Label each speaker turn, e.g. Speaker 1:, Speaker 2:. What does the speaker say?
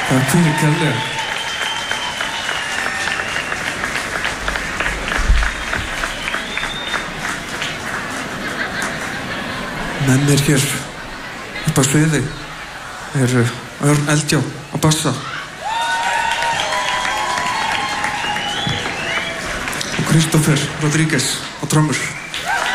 Speaker 1: Takk fyrir kærlega. Með mér hér upp á sviði Örn Eldjá á bassa og Kristófer Rodríguez á trommur.